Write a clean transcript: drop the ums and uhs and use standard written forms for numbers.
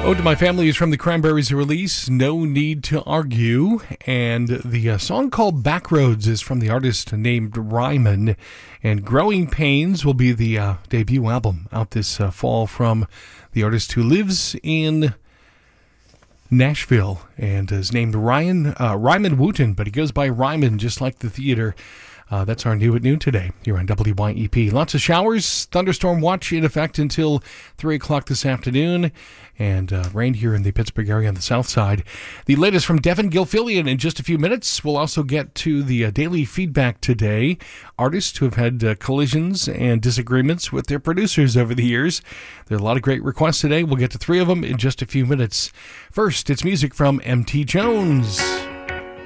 Ode to My Family is from the Cranberries release, No Need to Argue. And the song called Backroads is from the artist named Ryman. And Growing Pains will be the debut album out this fall from the artist who lives in Nashville and is named Ryman Wooten, but he goes by Ryman just like the theater. That's our new at noon today here on WYEP. Lots of showers, thunderstorm watch in effect until 3 o'clock this afternoon, and rain here in the Pittsburgh area on the south side. The latest from Devin Gilfillian in just a few minutes. We'll also get to the daily feedback today. Artists who have had collisions and disagreements with their producers over the years. There are a lot of great requests today. We'll get to 3 of them in just a few minutes. First, it's music from M.T. Jones.